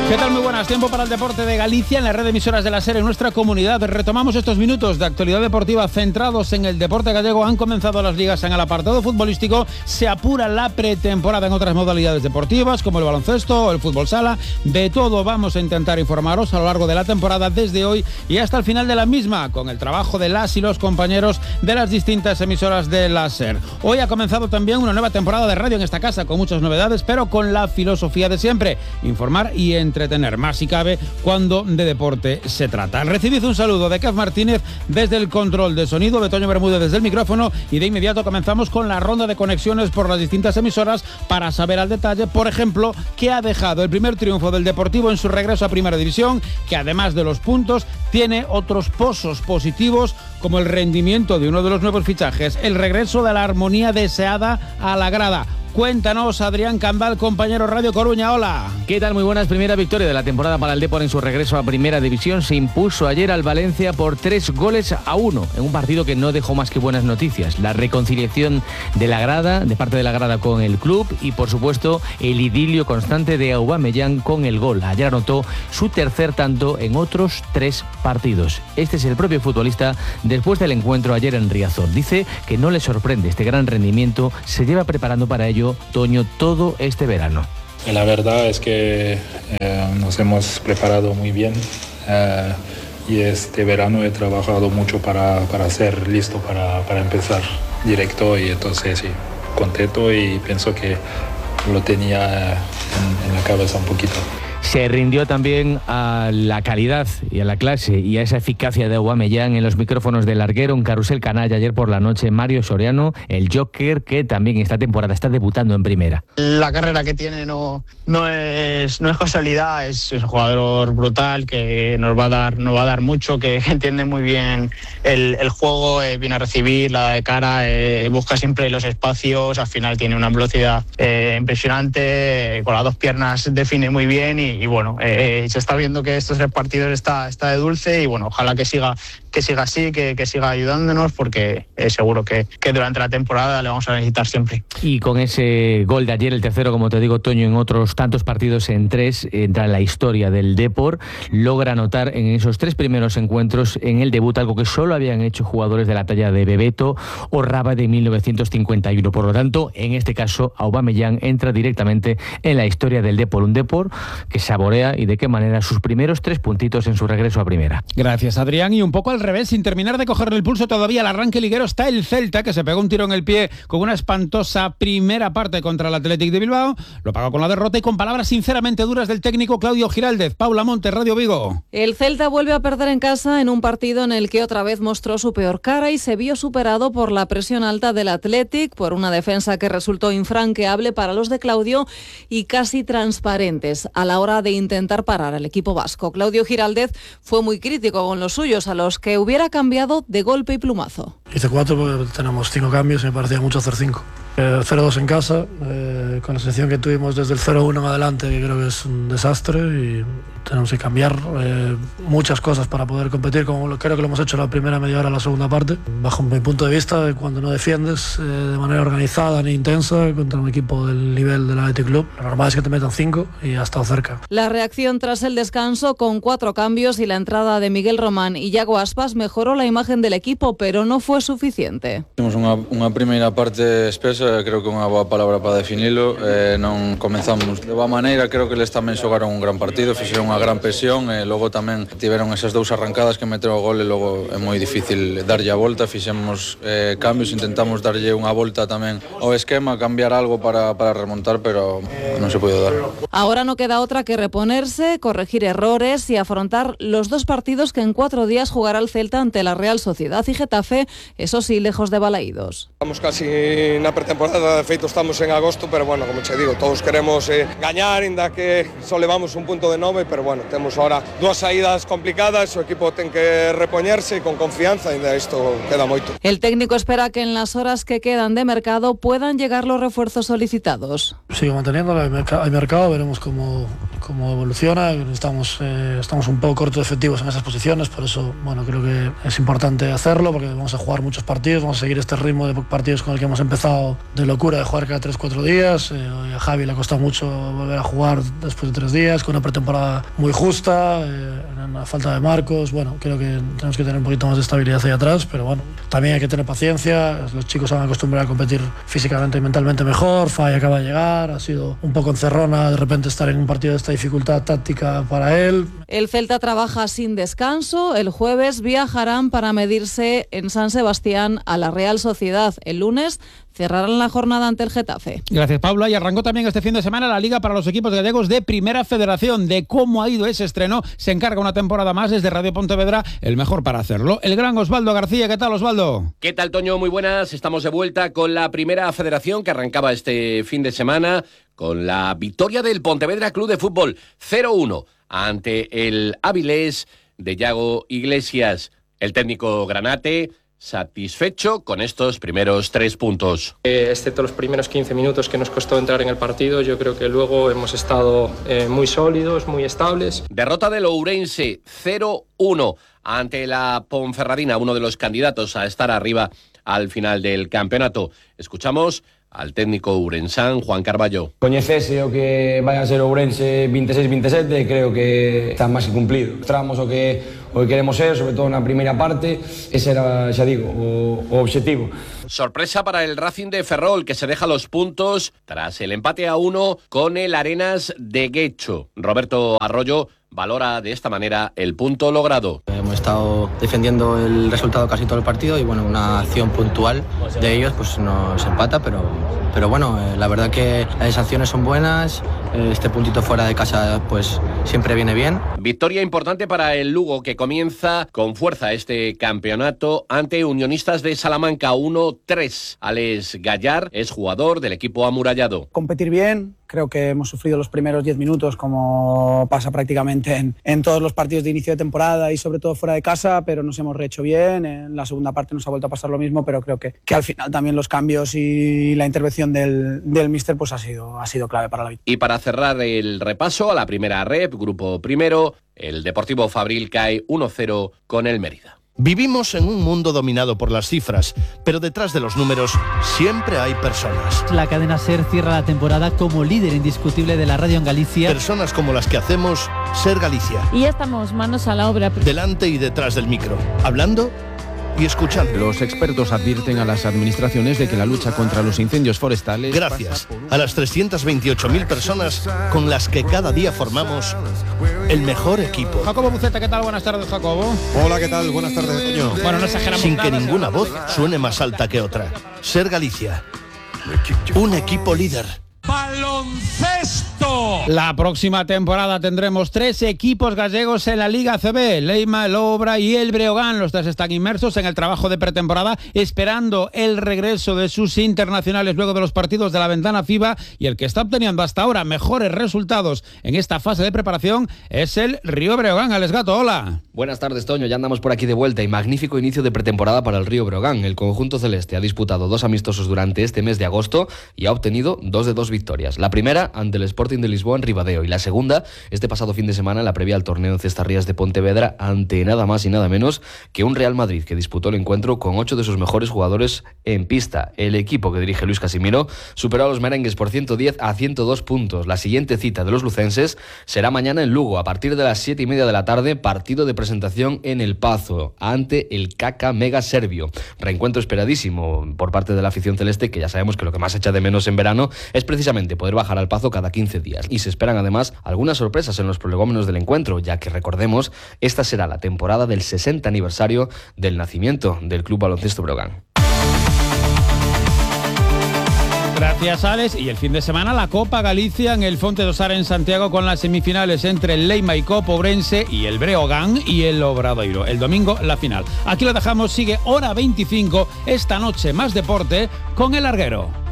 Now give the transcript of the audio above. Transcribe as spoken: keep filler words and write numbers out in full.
¿Qué tal? Muy buenas. Tiempo para el deporte de Galicia en la red de emisoras de la SER en nuestra comunidad. Retomamos estos minutos de actualidad deportiva centrados en el deporte gallego. Han comenzado las ligas en el apartado futbolístico. Se apura la pretemporada en otras modalidades deportivas como el baloncesto o el fútbol sala. De todo vamos a intentar informaros a lo largo de la temporada desde hoy y hasta el final de la misma, con el trabajo de las y los compañeros de las distintas emisoras de la SER. Hoy ha comenzado también una nueva temporada de radio en esta casa con muchas novedades, pero con la filosofía de siempre: informar y entretener. Entretener más si cabe cuando de deporte se trata. Recibid un saludo de Kev Martínez desde el control de sonido, de Toño Bermúdez desde el micrófono, y de inmediato comenzamos con la ronda de conexiones por las distintas emisoras para saber al detalle, por ejemplo, qué ha dejado el primer triunfo del Deportivo en su regreso a Primera División, que además de los puntos tiene otros pozos positivos como el rendimiento de uno de los nuevos fichajes, el regreso de la armonía deseada a la grada. Cuéntanos, Adrián Candal, compañero Radio Coruña. Hola. ¿Qué tal? Muy buenas. Primera victoria de la temporada para el Depor en su regreso a Primera División. Se impuso ayer al Valencia por tres goles a uno en un partido que no dejó más que buenas noticias. La reconciliación de la grada, de parte de la grada con el club, y por supuesto el idilio constante de Aubameyang con el gol. Ayer anotó su tercer tanto en otros tres partidos. Este es el propio futbolista después del encuentro ayer en Riazor. Dice que no le sorprende este gran rendimiento. Se lleva preparando para ello, Toño, todo este verano. La verdad es que eh, nos hemos preparado muy bien eh, y este verano he trabajado mucho para, para ser listo para, para empezar directo, y entonces sí, contento, y pienso que lo tenía en, en la cabeza un poquito. Se rindió también a la calidad y a la clase y a esa eficacia de Aubameyang en los micrófonos del larguero en Carrusel Canalla ayer por la noche. Mario Soriano, el Joker, que también esta temporada está debutando en Primera. La carrera que tiene no, no, es, no es casualidad, es, es un jugador brutal que nos va a dar, nos va a dar mucho, que entiende muy bien el, el juego, eh, viene a recibir, la de cara, eh, busca siempre los espacios, al final tiene una velocidad eh, impresionante, eh, con las dos piernas define muy bien y Y, y bueno, eh, se está viendo que estos tres partidos está, está de dulce, y bueno, ojalá que siga, que siga así, que, que siga ayudándonos, porque eh, seguro que, que durante la temporada le vamos a necesitar siempre. Y con ese gol de ayer, el tercero, como te digo, Toño, en otros tantos partidos en tres, entra en la historia del Depor, logra anotar en esos tres primeros encuentros en el debut algo que solo habían hecho jugadores de la talla de Bebeto o Raba de mil novecientos cincuenta y uno. Por lo tanto, en este caso, Aubameyang entra directamente en la historia del Depor, un Depor que saborea, y de qué manera, sus primeros tres puntitos en su regreso a Primera. Gracias, Adrián. Y un poco al revés, sin terminar de cogerle el pulso todavía al arranque liguero, está el Celta, que se pegó un tiro en el pie con una espantosa primera parte contra el Athletic de Bilbao. Lo pagó con la derrota y con palabras sinceramente duras del técnico Claudio Giraldez. Paula Montes, Radio Vigo. El Celta vuelve a perder en casa en un partido en el que otra vez mostró su peor cara y se vio superado por la presión alta del Athletic, por una defensa que resultó infranqueable para los de Claudio y casi transparentes a la hora de intentar parar al equipo vasco. Claudio Giraldez fue muy crítico con los suyos, a los que hubiera cambiado de golpe y plumazo. Hice cuatro porque tenemos cinco cambios y me parecía mucho hacer cinco. Eh, cero dos en casa, eh, con la selección que tuvimos desde el cero uno en adelante, que creo que es un desastre, y tenemos que cambiar eh, muchas cosas para poder competir, como lo, creo que lo hemos hecho la primera media hora, la segunda parte. Bajo mi punto de vista, cuando no defiendes eh, de manera organizada ni intensa contra un equipo del nivel del Athletic Club, lo normal es que te metan cinco, y ha estado cerca. La reacción tras el descanso, con cuatro cambios y la entrada de Miguel Román y Iago Aspas, mejoró la imagen del equipo, pero no fue suficiente. Temos unha, unha primeira parte espesa, creo que unha boa palabra para definilo. Eh, non comenzamos de boa maneira, creo que eles tamén xogaron un gran partido, fixeron unha gran presión, e logo tamén tiveron esas dous arrancadas que meteron o gol, e logo é moi difícil darlle a volta. Fixemos eh, cambios, intentamos darlle unha volta tamén ao esquema, cambiar algo para, para remontar, pero non se pode dar. Ahora no queda otra que reponerse, corregir errores y afrontar los dos partidos que en cuatro días jugará el Celta ante la Real Sociedad y Getafe, eso sí, lejos de Balaídos. Estamos casi na pretemporada, de feito estamos en agosto, pero bueno, como che digo, todos queremos eh, gañar, inda que só levamos un punto de nove, pero bueno, temos ahora dúas saídas complicadas, o equipo ten que repoñerse con confianza, inda isto queda moito. El técnico espera que en las horas que quedan de mercado puedan llegar los refuerzos solicitados. Sigo manteniéndolo, hay mercado, veremos cómo, cómo evoluciona. Estamos, eh, estamos un poco cortos de efectivos en esas posiciones, por eso bueno, creo que es importante hacerlo, porque vamos a jugar muchos partidos, vamos a seguir este ritmo de partidos con el que hemos empezado de locura de jugar cada tres cuatro días. Eh, a Javi le ha costado mucho volver a jugar después de tres días, con una pretemporada muy justa, eh, una falta de marcos. Bueno, creo que tenemos que tener un poquito más de estabilidad ahí atrás, pero bueno, también hay que tener paciencia. Los chicos se van a acostumbrar a competir físicamente y mentalmente mejor. Fai acaba de llegar, ha sido un poco encerrona de repente estar en un partido de esta dificultad táctica para él. El Celta trabaja sin descanso. El jueves viajarán para medirse en San Sebastián a la Real Sociedad. El lunes cerrarán la jornada ante el Getafe. Gracias, Paula. Y arrancó también este fin de semana la Liga para los equipos gallegos de Primera Federación. De cómo ha ido ese estreno se encarga una temporada más desde Radio Pontevedra, el mejor para hacerlo. El gran Osvaldo García. ¿Qué tal, Osvaldo? ¿Qué tal, Toño? Muy buenas. Estamos de vuelta con la Primera Federación que arrancaba este fin de semana con la victoria del Pontevedra Club de Fútbol cero uno ante el Avilés de Yago Iglesias. El técnico granate satisfecho con estos primeros tres puntos. Eh, excepto los primeros quince minutos que nos costó entrar en el partido, yo creo que luego hemos estado eh, muy sólidos, muy estables. Derrota del Ourense cero uno ante la Ponferradina, uno de los candidatos a estar arriba al final del campeonato. Escuchamos al técnico ourensán, Juan Carballo. Coñecese o que vai a ser Ourense veintiséis veintisiete, creo que está máis que cumplido. Mostramos o que, o que queremos ser, sobre todo na primeira parte. Ese era, xa digo, o, o objetivo. Sorpresa para el Racing de Ferrol, que se deja los puntos tras el empate a uno con el Arenas de Guecho. Roberto Arroyo valora de esta manera el punto logrado. Hemos estado defendiendo el resultado casi todo el partido y bueno, una acción puntual de ellos pues nos empata, pero, pero bueno, eh, la verdad que las acciones son buenas, eh, este puntito fuera de casa pues siempre viene bien. Victoria importante para el Lugo, que comienza con fuerza este campeonato ante Unionistas de Salamanca uno tres. Alex Gallar es jugador del equipo amurallado. Competir bien. Creo que hemos sufrido los primeros diez minutos, como pasa prácticamente en, en todos los partidos de inicio de temporada y sobre todo fuera de casa, pero nos hemos rehecho bien. En la segunda parte nos ha vuelto a pasar lo mismo, pero creo que, que al final también los cambios y la intervención del, del míster pues ha sido, ha sido clave para la victoria. Y para cerrar el repaso a la primera rep, grupo primero, el Deportivo Fabril cae uno cero con el Mérida. Vivimos en un mundo dominado por las cifras, pero detrás de los números siempre hay personas. La cadena SER cierra la temporada como líder indiscutible de la radio en Galicia. Personas como las que hacemos SER Galicia. Y ya estamos manos a la obra. Delante y detrás del micro, hablando y escuchando. Los expertos advierten a las administraciones de que la lucha contra los incendios forestales... Gracias a las trescientas veintiocho mil personas con las que cada día formamos el mejor equipo. Jacobo Buceta, ¿qué tal? Buenas tardes, Jacobo. Hola, ¿qué tal? Buenas tardes, Toño. Bueno, no exageramos Sin nada, que ninguna voz suene más alta que otra. SER Galicia, un equipo líder. ¡Baloncesto! La próxima temporada tendremos tres equipos gallegos en la Liga A C B, Leima, el Obra y el Breogán. Los tres están inmersos en el trabajo de pretemporada, esperando el regreso de sus internacionales luego de los partidos de la ventana FIBA, y el que está obteniendo hasta ahora mejores resultados en esta fase de preparación es el Río Breogán. Alex Gato, hola. Buenas tardes, Toño, ya andamos por aquí de vuelta y magnífico inicio de pretemporada para el Río Breogán. El conjunto celeste ha disputado dos amistosos durante este mes de agosto y ha obtenido dos de dos victorias. La primera ante el Sporting de Lisboa en Ribadeo y la segunda este pasado fin de semana en la previa al torneo en Cestarrías de Pontevedra ante nada más y nada menos que un Real Madrid que disputó el encuentro con ocho de sus mejores jugadores en pista. El equipo que dirige Luis Casimiro superó a los merengues por ciento diez a ciento dos puntos. La siguiente cita de los lucenses será mañana en Lugo a partir de las siete y media de la tarde, partido de presentación en El Pazo ante el K K Mega Serbio. Reencuentro esperadísimo por parte de la afición celeste, que ya sabemos que lo que más echa de menos en verano es precisamente poder bajar al Pazo cada quince días. Y se esperan además algunas sorpresas en los prolegómenos del encuentro, ya que recordemos, esta será la temporada del sesenta aniversario del nacimiento del Club Baloncesto Breogán. Gracias, Alex. Y el fin de semana la Copa Galicia en el Fonte do Sar en Santiago, con las semifinales entre el Leima y Copa Ourense y el Breogán y el Obradoiro. El domingo la final. Aquí lo dejamos, sigue hora veinticinco, esta noche más deporte con El Larguero.